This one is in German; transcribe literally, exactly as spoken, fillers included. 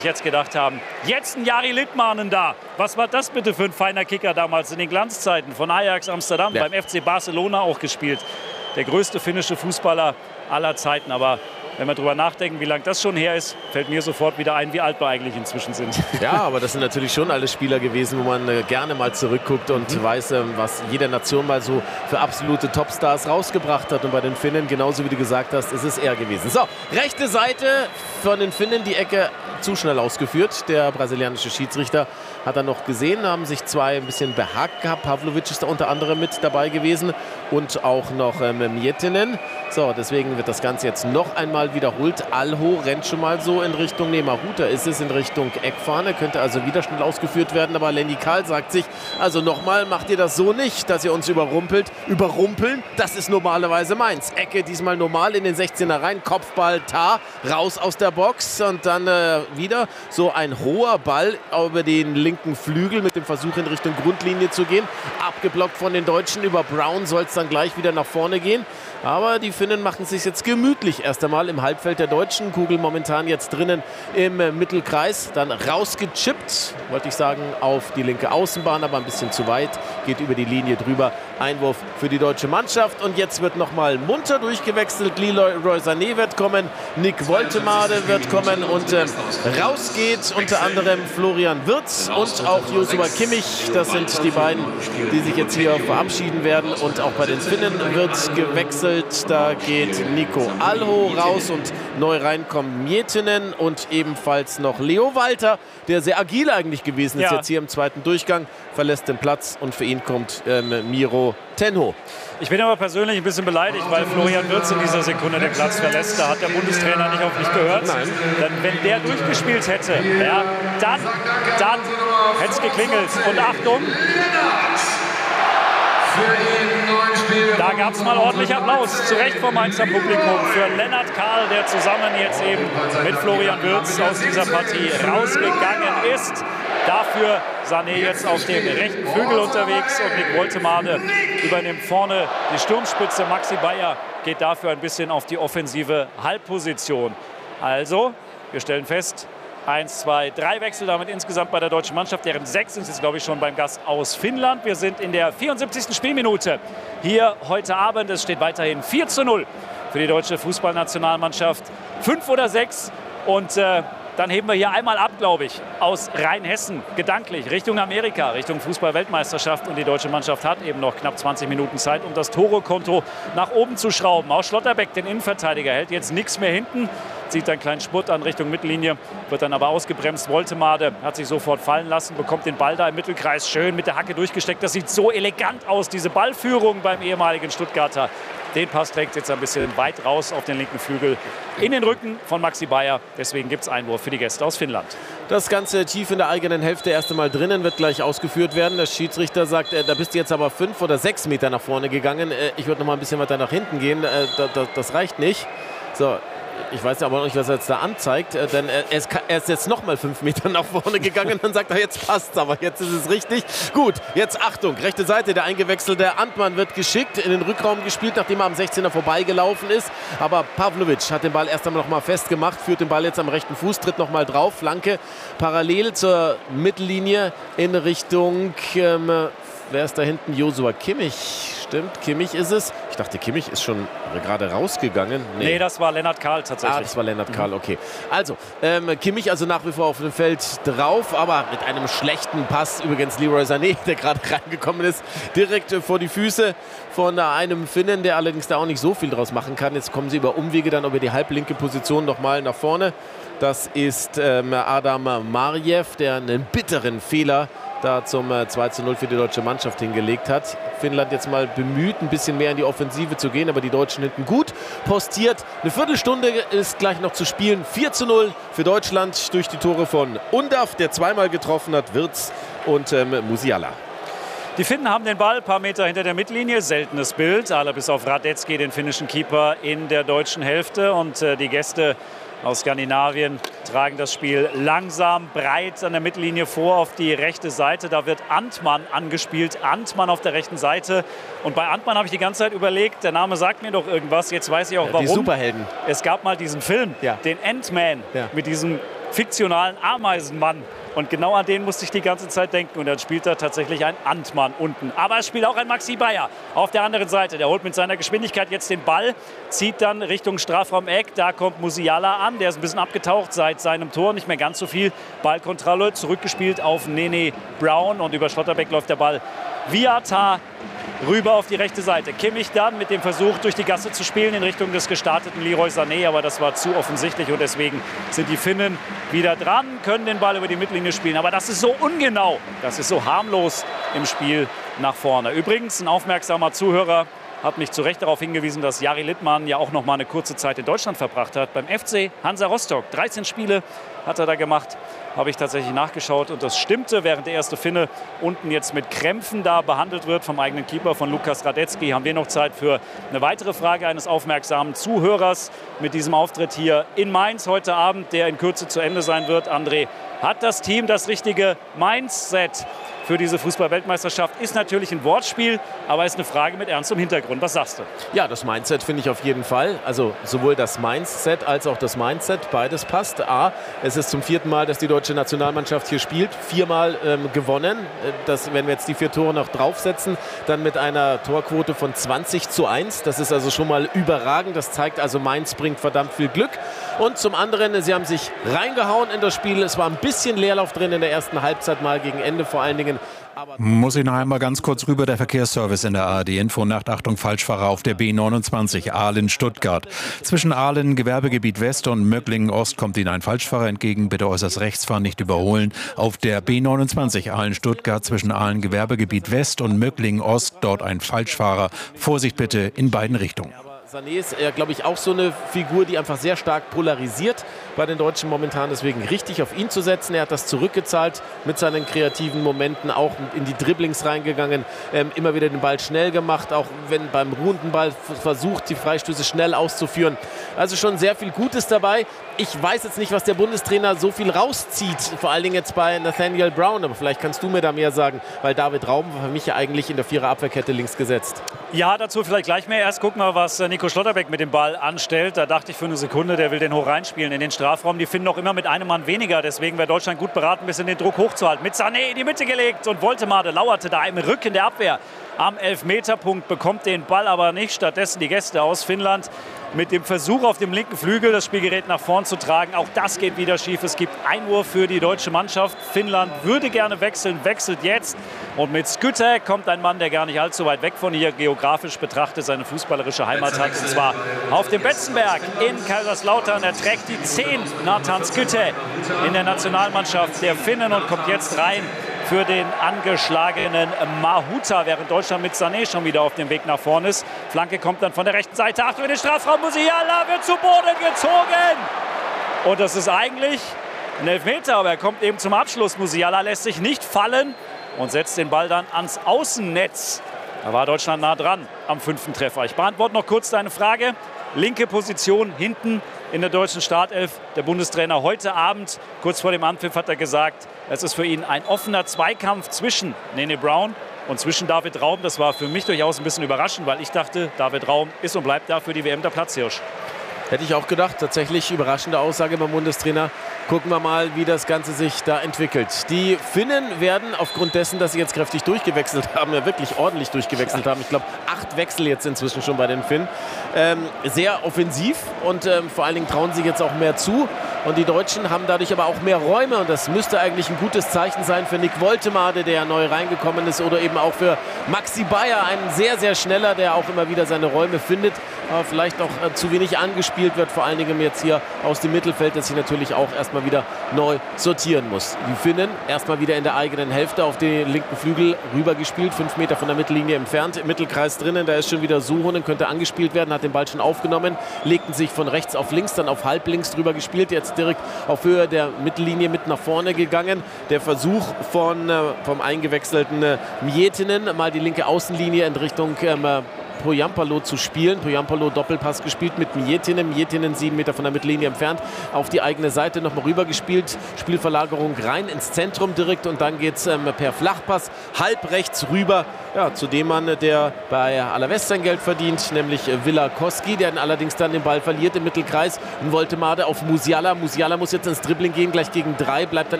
jetzt gedacht haben, jetzt ein Jari Litmanen da. Was war das bitte für ein feiner Kicker damals in den Glanzzeiten von Ajax Amsterdam, ja. beim F C Barcelona auch gespielt. Der größte finnische Fußballer aller Zeiten, aber wenn wir darüber nachdenken, wie lange das schon her ist, fällt mir sofort wieder ein, wie alt wir eigentlich inzwischen sind. Ja, aber das sind natürlich schon alle Spieler gewesen, wo man äh, gerne mal zurückguckt und mhm. weiß, äh, was jede Nation mal so für absolute Topstars rausgebracht hat. Und bei den Finnen, genauso wie du gesagt hast, ist es er gewesen. So, rechte Seite von den Finnen, die Ecke zu schnell ausgeführt. Der brasilianische Schiedsrichter hat er noch gesehen, haben sich zwei ein bisschen behagt gehabt. Pavlovic ist da unter anderem mit dabei gewesen und auch noch ähm, Miettinen. So, deswegen wird das Ganze jetzt noch einmal wiederholt. Alho rennt schon mal so in Richtung, nee, Mahuta ist es, in Richtung Eckfahne. Könnte also wieder schnell ausgeführt werden, aber Lenny Karl sagt sich, also nochmal, macht ihr das so nicht, dass ihr uns überrumpelt. Überrumpeln, das ist normalerweise meins. Ecke diesmal normal in den sechzehner rein, Kopfball, Tar, raus aus der Box und dann äh, wieder so ein hoher Ball über den linken Flügel mit dem Versuch in Richtung Grundlinie zu gehen. Abgeblockt von den Deutschen, über Brown soll es dann gleich wieder nach vorne gehen. Aber die Finnen machen es sich jetzt gemütlich. Erst einmal im Halbfeld der Deutschen. Kugel momentan jetzt drinnen im Mittelkreis. Dann rausgechippt, wollte ich sagen, auf die linke Außenbahn, aber ein bisschen zu weit. Geht über die Linie drüber. Einwurf für die deutsche Mannschaft. Und jetzt wird nochmal munter durchgewechselt. Leroy Sané wird kommen. Nick Woltemade wird kommen. Und äh, raus geht unter anderem Florian Wirtz und auch Joshua Kimmich. Das sind die beiden, die sich jetzt hier verabschieden werden. Und auch bei den Finnen wird gewechselt. Da geht Nico Alho raus und neu reinkommen Miettinen und ebenfalls noch Leo Walter, der sehr agil eigentlich gewesen ist, ja. jetzt hier im zweiten Durchgang, verlässt den Platz und für ihn kommt ähm, Miro Tenho. Ich bin aber persönlich ein bisschen beleidigt, weil Florian Wirtz in dieser Sekunde den Platz verlässt. Da hat der Bundestrainer nicht auf mich gehört. Nein. Dann, wenn der durchgespielt hätte, ja, dann, dann hätte es geklingelt. Und Achtung! Da gab es mal ordentlich Applaus, zu Recht vom Mainzer Publikum, für Lennart Karl, der zusammen jetzt eben mit Florian Wirtz aus dieser Partie rausgegangen ist. Dafür Sané jetzt auf dem rechten Flügel unterwegs und Nick Woltemade übernimmt vorne die Sturmspitze. Maxi Bayer geht dafür ein bisschen auf die offensive Halbposition. Also, wir stellen fest, Eins, zwei, drei Wechsel damit insgesamt bei der deutschen Mannschaft. Deren sechs sind jetzt, glaube ich, schon beim Gast aus Finnland. Wir sind in der vierundsiebzigsten Spielminute hier heute Abend. Es steht weiterhin vier zu null für die deutsche Fußballnationalmannschaft. Fünf oder sechs. Und äh, dann heben wir hier einmal ab, glaube ich, aus Rheinhessen, gedanklich, Richtung Amerika, Richtung Fußball-Weltmeisterschaft. Und die deutsche Mannschaft hat eben noch knapp zwanzig Minuten Zeit, um das Tore-Konto nach oben zu schrauben. Auch Schlotterbeck, den Innenverteidiger, hält jetzt nichts mehr hinten. Zieht einen kleinen Spurt an Richtung Mittellinie, wird dann aber ausgebremst. Woltemade hat sich sofort fallen lassen, bekommt den Ball da im Mittelkreis schön mit der Hacke durchgesteckt. Das sieht so elegant aus, diese Ballführung beim ehemaligen Stuttgarter. Den Pass trägt jetzt ein bisschen weit raus auf den linken Flügel in den Rücken von Maxi Bayer. Deswegen gibt es Einwurf für die Gäste aus Finnland. Das Ganze tief in der eigenen Hälfte erst einmal drinnen, wird gleich ausgeführt werden. Der Schiedsrichter sagt, äh, da bist du jetzt aber fünf oder sechs Meter nach vorne gegangen. Äh, ich würde noch mal ein bisschen weiter nach hinten gehen. Äh, da, da, das reicht nicht. So. Ich weiß aber noch nicht, was er jetzt da anzeigt, denn er ist, er ist jetzt noch mal fünf Meter nach vorne gegangen. Dann sagt er, jetzt passt's, aber jetzt ist es richtig. Gut, jetzt Achtung, rechte Seite, der eingewechselte Antmann wird geschickt in den Rückraum gespielt, nachdem er am sechzehner vorbeigelaufen ist. Aber Pavlovic hat den Ball erst einmal noch mal festgemacht, führt den Ball jetzt am rechten Fuß, tritt noch mal drauf, Flanke parallel zur Mittellinie in Richtung, ähm, wer ist da hinten? Joshua Kimmich. Stimmt, Kimmich ist es. Ich dachte, Kimmich ist schon gerade rausgegangen. Nee, nee das war Lennart Karl tatsächlich. Ah, das war Lennart Karl, okay. Also, ähm, Kimmich also nach wie vor auf dem Feld drauf, aber mit einem schlechten Pass. Übrigens Leroy Sané, der gerade reingekommen ist, direkt äh, vor die Füße von äh, einem Finnen, der allerdings da auch nicht so viel draus machen kann. Jetzt kommen sie über Umwege dann über die halblinke Position nochmal nach vorne. Das ist ähm, Adam Marjew, der einen bitteren Fehler da zum äh, zwei zu null für die deutsche Mannschaft hingelegt hat. Finnland jetzt mal bemüht, ein bisschen mehr in die Offensive zu gehen, aber die Deutschen hinten gut postiert. Eine Viertelstunde ist gleich noch zu spielen. vier zu null für Deutschland durch die Tore von Undav, der zweimal getroffen hat, Wirtz und ähm, Musiala. Die Finnen haben den Ball, ein paar Meter hinter der Mittellinie. Seltenes Bild, alle bis auf Radetzky, den finnischen Keeper, in der deutschen Hälfte. Und äh, die Gäste aus Skandinavien tragen das Spiel langsam, breit an der Mittellinie vor auf die rechte Seite. Da wird Antmann angespielt. Antmann auf der rechten Seite. Und bei Antmann habe ich die ganze Zeit überlegt, der Name sagt mir doch irgendwas. Jetzt weiß ich auch, warum. Die Superhelden. Es gab mal diesen Film, ja. den Ant-Man, ja. mit diesem fiktionalen Ameisenmann. Und genau an den musste ich die ganze Zeit denken. Und dann spielt da tatsächlich ein Ant-Mann unten. Aber es spielt auch ein Maxi Bayer auf der anderen Seite. Der holt mit seiner Geschwindigkeit jetzt den Ball, zieht dann Richtung Strafraum-Eck. Da kommt Musiala an. Der ist ein bisschen abgetaucht seit seinem Tor. Nicht mehr ganz so viel Ballkontrolle. Zurückgespielt auf Nene Brown. Und über Schlotterbeck läuft der Ball via Tar rüber auf die rechte Seite. Kimmich dann mit dem Versuch, durch die Gasse zu spielen in Richtung des gestarteten Leroy Sané. Aber das war zu offensichtlich und deswegen sind die Finnen wieder dran, können den Ball über die Mittellinie spielen. Aber das ist so ungenau, das ist so harmlos im Spiel nach vorne. Übrigens, ein aufmerksamer Zuhörer hat mich zu Recht darauf hingewiesen, dass Jari Littmann ja auch noch mal eine kurze Zeit in Deutschland verbracht hat. Beim F C Hansa Rostock. dreizehn Spiele hat er da gemacht. Habe ich tatsächlich nachgeschaut und das stimmte, während der erste Finne unten jetzt mit Krämpfen da behandelt wird vom eigenen Keeper, von Lukas Radetzky. Haben wir noch Zeit für eine weitere Frage eines aufmerksamen Zuhörers mit diesem Auftritt hier in Mainz heute Abend, der in Kürze zu Ende sein wird. André, hat das Team das richtige Mindset für diese Fußball-Weltmeisterschaft? Ist natürlich ein Wortspiel, aber ist eine Frage mit ernstem Hintergrund. Was sagst du? Ja, das Mindset finde ich auf jeden Fall. Also sowohl das Mindset als auch das Mindset, beides passt. A, es ist zum vierten Mal, dass die deutsche Nationalmannschaft hier spielt. Viermal ähm, gewonnen. Das, wenn wir jetzt die vier Tore noch draufsetzen, dann mit einer Torquote von zwanzig zu eins. Das ist also schon mal überragend. Das zeigt also, Mainz bringt verdammt viel Glück. Und zum anderen, sie haben sich reingehauen in das Spiel. Es war ein bisschen Leerlauf drin in der ersten Halbzeit, mal gegen Ende vor allen Dingen. Aber muss ich noch einmal ganz kurz rüber, der Verkehrsservice in der A R D-Info. Nacht, Achtung, Falschfahrer auf der B neunundzwanzig, Aalen-Stuttgart. Zwischen Aalen, Gewerbegebiet West und Möcklingen-Ost kommt Ihnen ein Falschfahrer entgegen. Bitte äußerst rechts fahren, nicht überholen. Auf der B neunundzwanzig, Aalen-Stuttgart, zwischen Aalen, Gewerbegebiet West und Möcklingen-Ost, dort ein Falschfahrer. Vorsicht bitte in beiden Richtungen. Sané ist, äh, glaube ich, auch so eine Figur, die einfach sehr stark polarisiert bei den Deutschen momentan. Deswegen richtig auf ihn zu setzen. Er hat das zurückgezahlt mit seinen kreativen Momenten, auch in die Dribblings reingegangen, ähm, immer wieder den Ball schnell gemacht, auch wenn beim ruhenden Ball versucht, die Freistöße schnell auszuführen. Also schon sehr viel Gutes dabei. Ich weiß jetzt nicht, was der Bundestrainer so viel rauszieht, vor allen Dingen jetzt bei Nathaniel Brown, aber vielleicht kannst du mir da mehr sagen, weil David Raum war für mich ja eigentlich in der Vierer-Abwehrkette links gesetzt. Ja, dazu vielleicht gleich mehr. Erst gucken wir, was Nico Schlotterbeck mit dem Ball anstellt. Da dachte ich für eine Sekunde, der will den hoch reinspielen in den Strafraum. Die finden noch immer mit einem Mann weniger. Deswegen wäre Deutschland gut beraten, ein bisschen den Druck hochzuhalten. Mit Sané in die Mitte gelegt und Woltemade lauerte da im Rücken der Abwehr. Am Elfmeterpunkt bekommt den Ball aber nicht. Stattdessen die Gäste aus Finnland mit dem Versuch auf dem linken Flügel das Spielgerät nach vorn zu tragen. Auch das geht wieder schief. Es gibt Einwurf für die deutsche Mannschaft. Finnland würde gerne wechseln, wechselt jetzt. Und mit Skytte kommt ein Mann, der gar nicht allzu weit weg von hier geografisch betrachtet seine fußballerische Heimat hat. Und zwar auf dem Betzenberg in Kaiserslautern. Er trägt die zehn, Nathan Skytte, in der Nationalmannschaft der Finnen und kommt jetzt rein für den angeschlagenen Mahuta, während Deutschland mit Sané schon wieder auf dem Weg nach vorne ist. Flanke kommt dann von der rechten Seite. Achtung, in den Strafraum. Musiala wird zu Boden gezogen. Und das ist eigentlich ein Elfmeter, aber er kommt eben zum Abschluss. Musiala lässt sich nicht fallen und setzt den Ball dann ans Außennetz. Da war Deutschland nah dran am fünften Treffer. Ich beantworte noch kurz deine Frage. Linke Position hinten in der deutschen Startelf. Der Bundestrainer heute Abend, kurz vor dem Anpfiff, hat er gesagt, es ist für ihn ein offener Zweikampf zwischen Nene Brown und zwischen David Raum. Das war für mich durchaus ein bisschen überraschend, weil ich dachte, David Raum ist und bleibt da für die W M der Platzhirsch. Hätte ich auch gedacht. Tatsächlich überraschende Aussage beim Bundestrainer. Gucken wir mal, wie das Ganze sich da entwickelt. Die Finnen werden aufgrund dessen, dass sie jetzt kräftig durchgewechselt haben, ja wirklich ordentlich durchgewechselt haben. Ich glaube, acht Wechsel jetzt inzwischen schon bei den Finnen. Ähm, sehr offensiv und ähm, vor allen Dingen trauen sie jetzt auch mehr zu. Und die Deutschen haben dadurch aber auch mehr Räume. Und das müsste eigentlich ein gutes Zeichen sein für Nick Woltemade, der neu reingekommen ist. Oder eben auch für Maxi Bayer, ein sehr, sehr schneller, der auch immer wieder seine Räume findet. Aber vielleicht auch äh, zu wenig angespielt wird. Vor allen Dingen jetzt hier aus dem Mittelfeld, das sich natürlich auch erstmal wieder neu sortieren muss. Die Finnen erstmal wieder in der eigenen Hälfte auf den linken Flügel rübergespielt. Fünf Meter von der Mittellinie entfernt. Im Mittelkreis drinnen, da ist schon wieder Suhonen, könnte angespielt werden. Hat den Ball schon aufgenommen. Legten sich von rechts auf links, dann auf halb links drüber gespielt. Jetzt direkt auf Höhe der Mittellinie mit nach vorne gegangen. Der Versuch von, äh, vom eingewechselten äh, Miettinen, mal die linke Außenlinie in Richtung ähm, Poyampalo zu spielen. Poyampalo Doppelpass gespielt mit Miettinen. Miettinen sieben Meter von der Mittellinie entfernt auf die eigene Seite nochmal rüber gespielt. Spielverlagerung rein ins Zentrum direkt und dann geht es ähm, per Flachpass halb rechts rüber, ja, zu dem Mann, der bei Alavés sein Geld verdient, nämlich Villa Koski, der allerdings dann den Ball verliert im Mittelkreis. Und Woltemade auf Musiala. Musiala muss jetzt ins Dribbling gehen, gleich gegen drei, bleibt dann